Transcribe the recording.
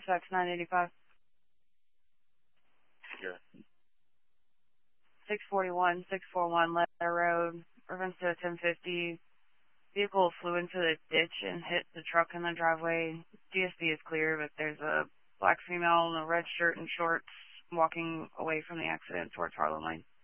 CSX 985. Sure. 641 Leather Road, reference to a 1050. Vehicle flew into the ditch and hit the truck in the driveway. DSP is clear, but there's a black female in a red shirt and shorts walking away from the accident towards Harlan Lane.